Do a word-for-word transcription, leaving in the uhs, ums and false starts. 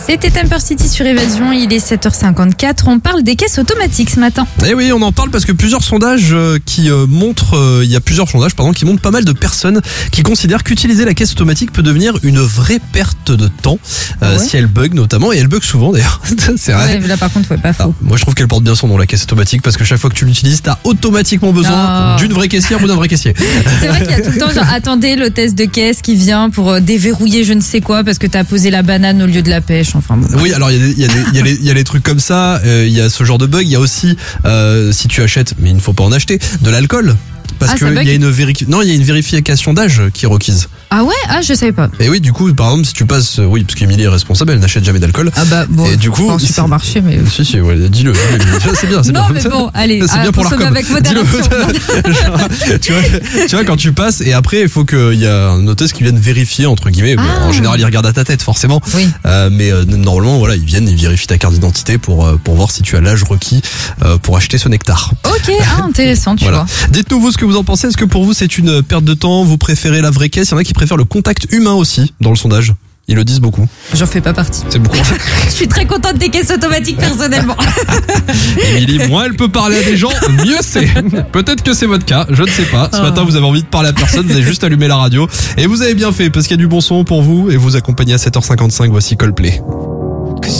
C'était Temper City sur Évasion, il est sept heures cinquante-quatre, on parle des caisses automatiques ce matin. Eh oui, on en parle parce que plusieurs sondages euh, qui euh, montrent, euh, il y a plusieurs sondages pardon, qui montrent pas mal de personnes qui considèrent qu'utiliser la caisse automatique peut devenir une vraie perte de temps, euh, ouais. si elle bug notamment, et elle bug souvent d'ailleurs, c'est vrai. Ouais, là par contre, ouais, pas faux. Alors, moi je trouve qu'elle porte bien son nom, la caisse automatique, parce que chaque fois que tu l'utilises, t'as automatiquement besoin Oh. d'une vraie caissière ou d'un vrai caissier. C'est vrai qu'il y a tout le temps, genre, attendez l'hôtesse de caisse qui vient pour euh, déverrouiller je ne sais quoi parce que t'as posé la banane au lieu de la pêche, enfin bon. Oui, alors il y a des- il y, a des- il y, a les- il y a les trucs comme ça, euh, il y a ce genre de bug, il y a aussi euh, si tu achètes, mais il ne faut pas en acheter, de l'alcool. Parce Ah, ça qu'il bug y a une véri- non, il y a une vérification d'âge qui est requise. Ah ouais, ah je savais pas. Et oui, du coup, par exemple, si tu passes, oui, parce qu'Emilie est responsable, elle n'achète jamais d'alcool. Ah bah bon, Et du coup, pas en supermarché mais... Si, si, ouais, dis-le. dis-le. C'est bien, c'est Non bien. mais bon, allez, C'est à bien pour la consommer com. avec modération. Genre, tu, vois, tu vois, quand tu passes, et après, il faut qu'il y a un hôtesse qui vienne vérifier, entre guillemets. Bon, Ah. en général, il regarde à ta tête, forcément. Oui. Euh, mais euh, normalement, voilà, ils viennent, ils vérifient ta carte d'identité pour, euh, pour voir si tu as l'âge requis euh, pour acheter ce nectar. Ok, ah, intéressant, tu Voilà. vois. Dites-nous vous ce que vous en pensez. Est-ce que pour vous c'est une perte de temps? Vous préférez la vraie caisse? Il y en a qui préfèrent le contact humain aussi dans le sondage. Ils le disent beaucoup. J'en fais pas partie. C'est beaucoup. Je suis très contente des caisses automatiques personnellement. Émilie, moins elle peut parler à des gens, mieux c'est. Peut-être que c'est votre cas, je ne sais pas. Ce matin vous avez envie de parler à personne, vous avez juste allumé la radio. Et vous avez bien fait parce qu'il y a du bon son pour vous et vous accompagnez à sept heures cinquante-cinq. Voici Coldplay.